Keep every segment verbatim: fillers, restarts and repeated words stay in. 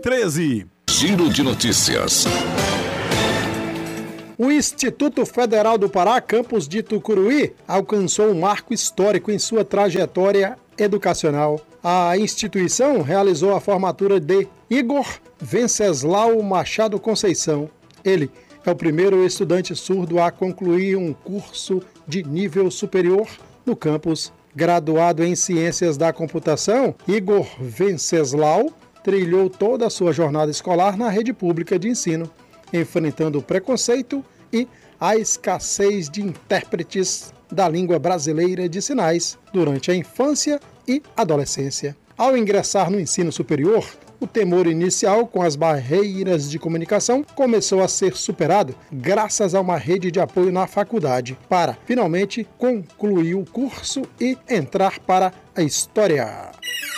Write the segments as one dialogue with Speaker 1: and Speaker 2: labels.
Speaker 1: treze.
Speaker 2: Giro de notícias.
Speaker 3: O Instituto Federal do Pará, campus de Tucuruí, alcançou um marco histórico em sua trajetória educacional. A instituição realizou a formatura de Igor Venceslau Machado Conceição. Ele é o primeiro estudante surdo a concluir um curso de nível superior no campus. Graduado em Ciências da Computação, Igor Venceslau trilhou toda a sua jornada escolar na rede pública de ensino, enfrentando o preconceito e a escassez de intérpretes da língua brasileira de sinais durante a infância e adolescência. Ao ingressar no ensino superior, o temor inicial com as barreiras de comunicação começou a ser superado graças a uma rede de apoio na faculdade, para finalmente concluir o curso e entrar para a história.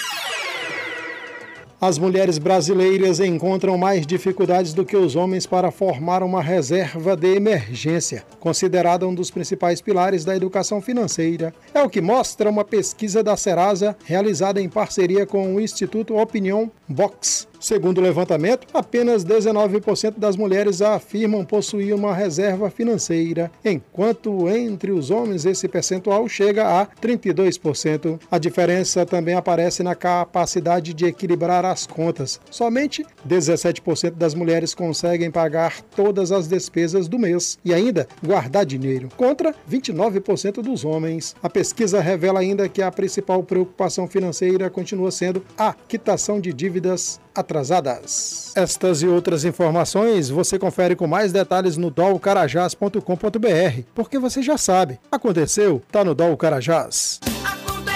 Speaker 3: As mulheres brasileiras encontram mais dificuldades do que os homens para formar uma reserva de emergência, considerada um dos principais pilares da educação financeira. É o que mostra uma pesquisa da Serasa realizada em parceria com o Instituto Opinion Box. Segundo o levantamento, apenas dezenove por cento das mulheres afirmam possuir uma reserva financeira, enquanto entre os homens esse percentual chega a trinta e dois por cento. A diferença também aparece na capacidade de equilibrar as contas. Somente dezessete por cento das mulheres conseguem pagar todas as despesas do mês e ainda guardar dinheiro, contra vinte e nove por cento dos homens. A pesquisa revela ainda que a principal preocupação financeira continua sendo a quitação de dívidas atrasadas. Estas e outras informações você confere com mais detalhes no dol carajás ponto com ponto br, porque você já sabe, aconteceu, tá no Dol Carajás.